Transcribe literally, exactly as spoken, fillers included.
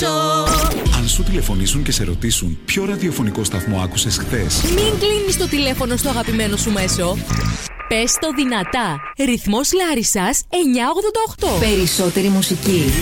μέσο. Αν σου τηλεφωνήσουν και σε ρωτήσουν ποιο ραδιοφωνικό σταθμό άκουσες χθες, μην κλείνεις το τηλέφωνο στο αγαπημένο σου μέσο. Πες το δυνατά. Ρυθμός Λάρισσας εννιακόσια ογδόντα οκτώ. Περισσότερη μουσική.